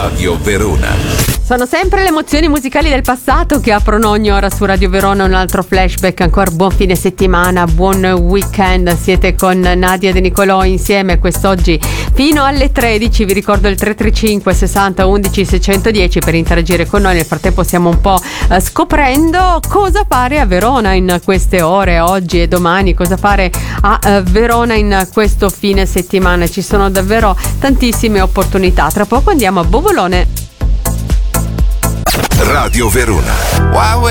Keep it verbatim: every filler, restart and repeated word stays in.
Radio Verona. Sono sempre le emozioni musicali del passato che aprono ogni ora su Radio Verona un altro flashback. Ancora buon fine settimana, buon weekend. Siete con Nadia De Nicolò insieme quest'oggi fino alle tredici. Vi ricordo il tre tre cinque sessanta undici seicentodieci per interagire con noi. Nel frattempo stiamo un po' eh, scoprendo cosa fare a Verona in queste ore, oggi e domani, cosa fare a eh, Verona in questo fine settimana. Ci sono davvero tantissime opportunità. Tra poco andiamo a Bovolone. Radio Verona. Wow.